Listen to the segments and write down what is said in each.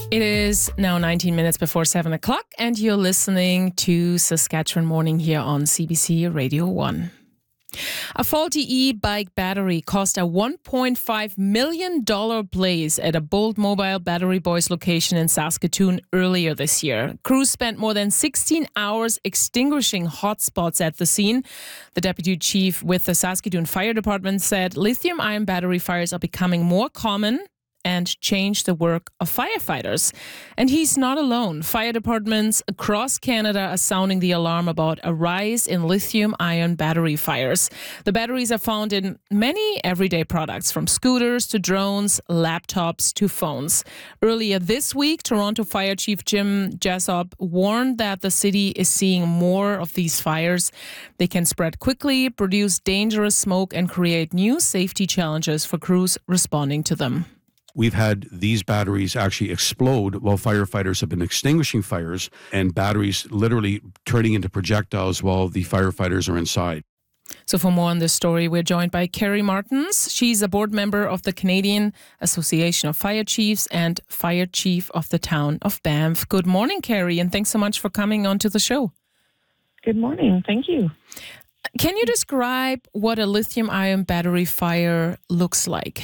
It is now 19 minutes before 7 o'clock, and you're listening to Saskatchewan Morning here on CBC Radio 1. A faulty e-bike battery caused a $1.5 million blaze at a Bold Mobile Battery Boys location in Saskatoon earlier this year. Crews spent more than 16 hours extinguishing hotspots at the scene. The deputy chief with the Saskatoon Fire Department said lithium-ion battery fires are becoming more common and change the work of firefighters. And he's not alone. Fire departments across Canada are sounding the alarm about a rise in lithium-ion battery fires. The batteries are found in many everyday products, from scooters to drones, laptops to phones. Earlier this week, Toronto Fire Chief Jim Jessop warned that the city is seeing more of these fires. They can spread quickly, produce dangerous smoke, and create new safety challenges for crews responding to them. We've had these batteries actually explode while firefighters have been extinguishing fires, and batteries literally turning into projectiles while the firefighters are inside. So for more on this story, we're joined by Carrie Martins. She's a board member of the Canadian Association of Fire Chiefs and Fire Chief of the town of Banff. Good morning, Carrie, and thanks so much for coming on to the show. Good morning. Thank you. Can you describe what a lithium-ion battery fire looks like?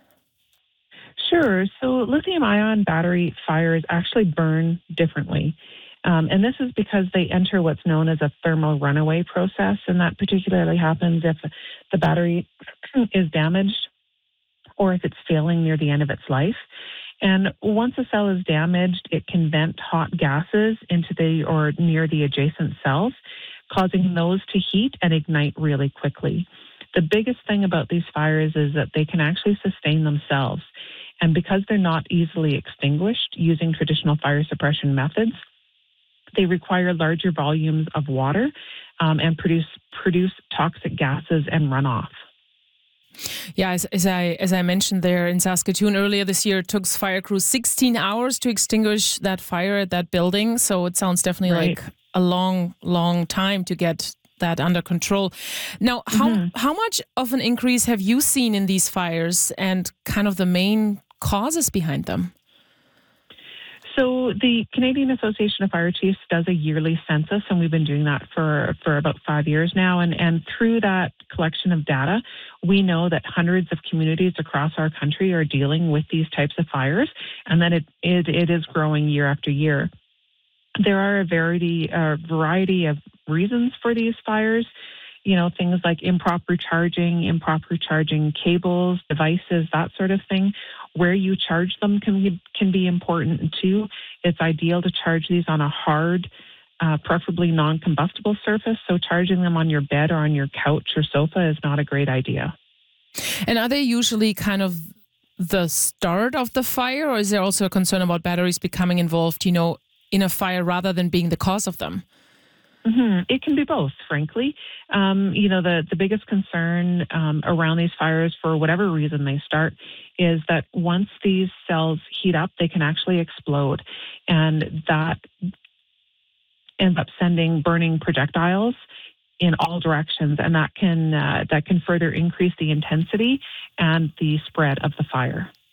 Sure. So lithium-ion battery fires actually burn differently. And this is because they enter what's known as a thermal runaway process. And that particularly happens if the battery is damaged or if it's failing near the end of its life. And once a cell is damaged, it can vent hot gases into the or near the adjacent cells, causing those to heat and ignite really quickly. The biggest thing about these fires is that they can actually sustain themselves. And because they're not easily extinguished using traditional fire suppression methods, they require larger volumes of water and produce toxic gases and runoff. Yeah, as I mentioned there in Saskatoon earlier this year, it took fire crews 16 hours to extinguish that fire at that building. So it sounds definitely like a long, long time to get that under control. Now, how much of an increase have you seen in these fires and kind of the main causes behind them? So the Canadian Association of Fire Chiefs does a yearly census, and we've been doing that for about 5 years now. And through that collection of data, we know that hundreds of communities across our country are dealing with these types of fires, and that it is growing year after year. There are a variety of reasons for these fires. You know, things like improper charging cables, devices, that sort of thing. Where you charge them can be important too. It's ideal to charge these on a hard, preferably non-combustible surface. So charging them on your bed or on your couch or sofa is not a great idea. And are they usually kind of the start of the fire, or is there also a concern about batteries becoming involved, in a fire rather than being the cause of them? Mm-hmm. It can be both, frankly. The biggest concern around these fires, for whatever reason they start, is that once these cells heat up, they can actually explode. And that ends up sending burning projectiles in all directions. And that can further increase the intensity and the spread of the fire.